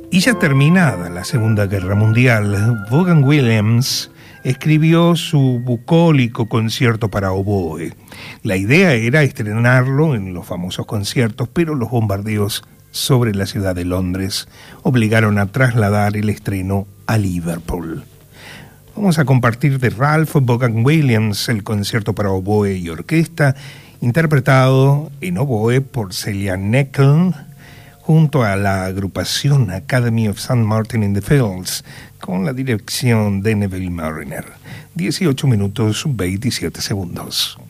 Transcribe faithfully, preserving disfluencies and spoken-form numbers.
Y ya terminada la Segunda Guerra Mundial, Vaughan Williams escribió su bucólico concierto para oboe. La idea era estrenarlo en los famosos conciertos, pero los bombardeos sobre la ciudad de Londres obligaron a trasladar el estreno a Liverpool. Vamos a compartir de Ralph Vaughan Williams el concierto para oboe y orquesta, interpretado en oboe por Celia Neckel, junto a la agrupación Academy of Saint Martin in the Fields, con la dirección de Neville Marriner. dieciocho minutos veintisiete segundos.